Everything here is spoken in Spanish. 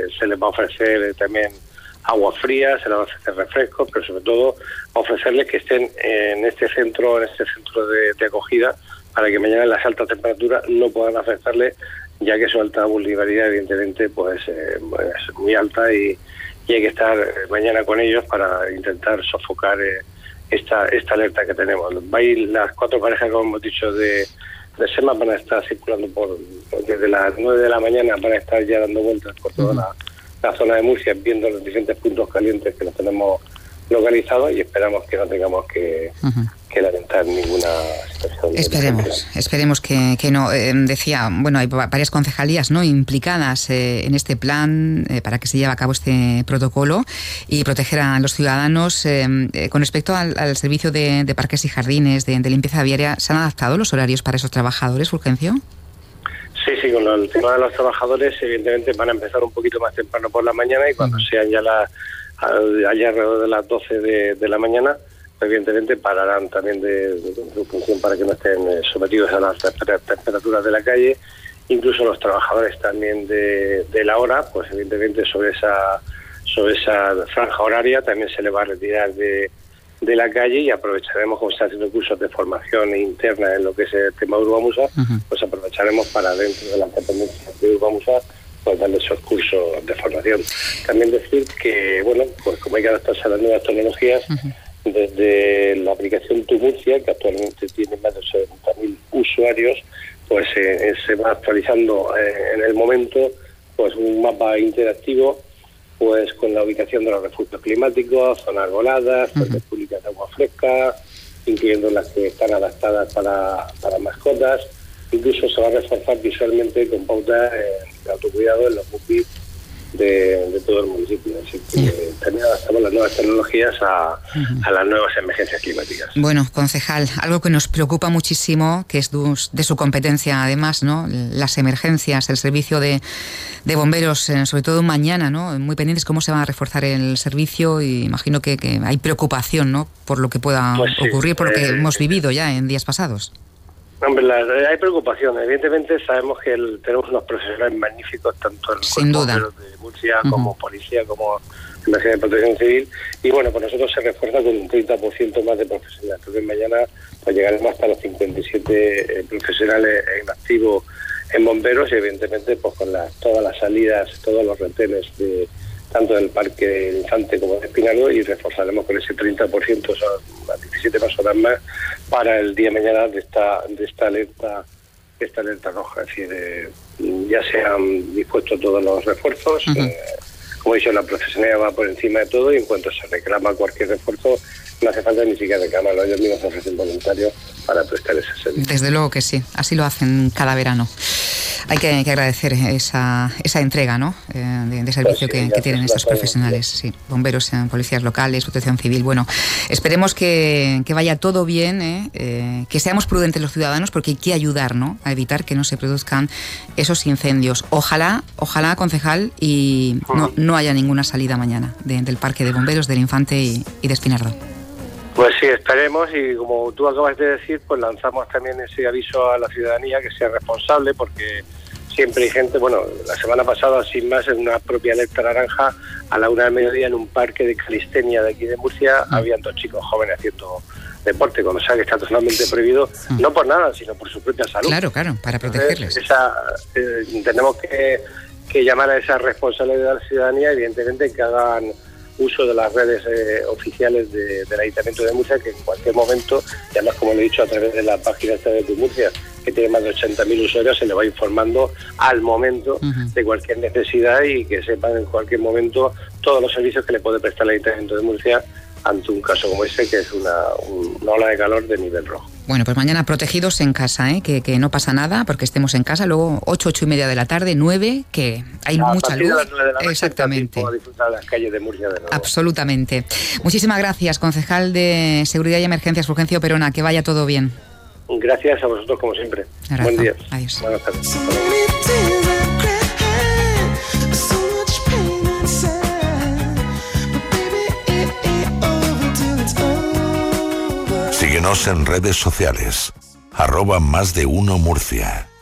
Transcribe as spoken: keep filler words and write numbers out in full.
se les va a ofrecer eh, también agua fría, se les va a ofrecer refrescos, pero sobre todo ofrecerles que estén en este centro, en este centro de, de acogida, para que mañana las altas temperaturas no puedan afectarles, ya que su alta vulnerabilidad evidentemente pues eh, es muy alta y, y hay que estar mañana con ellos para intentar sofocar eh, esta esta alerta que tenemos. Va a ir las cuatro parejas, como hemos dicho, de, de SEMA, van a estar circulando por desde las nueve de la mañana, van a estar ya dando vueltas por toda uh-huh. la, la zona de Murcia, viendo los diferentes puntos calientes que los tenemos localizados, y esperamos que no tengamos que, uh-huh. que lamentar ninguna situación. Esperemos, esperemos que, que no. Eh, decía, bueno, hay varias concejalías, ¿no?, implicadas eh, en este plan eh, para que se lleve a cabo este protocolo y proteger a los ciudadanos. Eh, eh, con respecto al, al servicio de, de parques y jardines, de, de limpieza viaria, ¿se han adaptado los horarios para esos trabajadores, Fulgencio? Sí, sí, con el tema de los trabajadores, evidentemente van a empezar un poquito más temprano por la mañana, y cuando uh-huh. sean ya las allá alrededor de las doce de, de la mañana, evidentemente pararán también de, de, de función para que no estén eh, sometidos a las temperaturas de la calle. Incluso los trabajadores también de, de la hora, pues evidentemente sobre esa sobre esa franja horaria también se les va a retirar de, de la calle, y aprovecharemos, como se están haciendo cursos de formación interna en lo que es el tema de Urbamusa, uh-huh. pues aprovecharemos para dentro de las dependencias de Urbamusa pues darle esos cursos de formación. También decir que, bueno, pues como hay que adaptarse a las nuevas tecnologías, uh-huh. desde la aplicación Tu Murcia, que actualmente tiene más de setenta mil usuarios, pues eh, se va actualizando eh, en el momento pues un mapa interactivo, pues con la ubicación de los refugios climáticos, zonas arboladas, fuentes uh-huh. públicas de agua fresca, incluyendo las que están adaptadas para, para mascotas. Incluso se va a reforzar visualmente con pautas eh, de autocuidado en los B U P I de, de todo el municipio. Así que sí. también adaptamos las nuevas tecnologías a, uh-huh. a las nuevas emergencias climáticas. Bueno, concejal, algo que nos preocupa muchísimo, que es de su competencia además, ¿no?, las emergencias, el servicio de, de bomberos, eh, sobre todo mañana, ¿no?, muy pendientes cómo se va a reforzar el servicio, y imagino que, que hay preocupación, ¿no?, por lo que pueda pues sí, ocurrir, por lo que eh, hemos vivido ya en días pasados. Hombre, la, hay preocupación. Evidentemente sabemos que el, tenemos unos profesionales magníficos, tanto en Sin duda. de Murcia uh-huh. como policía, como Emergencia de Protección Civil, y bueno, pues nosotros se refuerza con un treinta por ciento más de profesionales. Entonces mañana pues llegaremos hasta los cincuenta y siete eh, profesionales en activo en bomberos, y evidentemente pues con las, todas las salidas, todos los retenes de tanto del Parque del Infante como de Espinardo, y reforzaremos con ese treinta por ciento, son las diecisiete personas más, para el día de mañana de esta de esta alerta de esta alerta roja. Es decir, eh, ya se han dispuesto todos los refuerzos. Uh-huh. eh, como he dicho, la profesionalidad va por encima de todo, y en cuanto se reclama cualquier refuerzo, no hace falta ni siquiera reclamarlo, ellos mismos se ofrecen voluntarios para prestar ese servicio. Desde luego que sí, así lo hacen cada verano. Hay que, que agradecer esa, esa entrega, ¿no?, eh, de, de servicio pues sí, que, que tienen estos profesionales, sí, bomberos, policías locales, protección civil. Bueno, esperemos que, que vaya todo bien, ¿eh? Eh, que seamos prudentes los ciudadanos, porque hay que ayudar, ¿no?, a evitar que no se produzcan esos incendios. Ojalá, ojalá, concejal, y no, no haya ninguna salida mañana de, del Parque de Bomberos, del Infante y, y de Espinardo. Pues sí, esperemos, y como tú acabas de decir, pues lanzamos también ese aviso a la ciudadanía que sea responsable, porque siempre hay gente. Bueno, la semana pasada, sin más, en una propia alerta naranja, a la una del mediodía, en un parque de calistenia de aquí de Murcia, mm. habían dos chicos jóvenes haciendo deporte, con o sea que está totalmente prohibido, mm. no por nada, sino por su propia salud. Claro, claro, para protegerles. Entonces, esa, eh, tenemos que, que llamar a esa responsabilidad de la ciudadanía, evidentemente que hagan uso de las redes eh, oficiales de, del Ayuntamiento de Murcia, que en cualquier momento, y además, como le he dicho, a través de la página esta de Murcia, que tiene más de ochenta mil usuarios, se le va informando al momento uh-huh. de cualquier necesidad, y que sepan en cualquier momento todos los servicios que le puede prestar el Ayuntamiento de Murcia ante un caso como ese, que es una, una ola de calor de nivel rojo. Bueno, pues mañana protegidos en casa, ¿eh? que, que no pasa nada, porque estemos en casa. Luego ocho, ocho y media de la tarde, nueve, que hay a mucha luz. De las nueve de la noche, exactamente. Para disfrutar de las calles de Murcia de nuevo. Absolutamente. Muchísimas gracias, concejal de Seguridad y Emergencias, Fulgencio Perona. Que vaya todo bien. Gracias a vosotros, como siempre. Abrazo. Buen día. Adiós. Buenas tardes. Síguenos en redes sociales, arroba más de uno Murcia.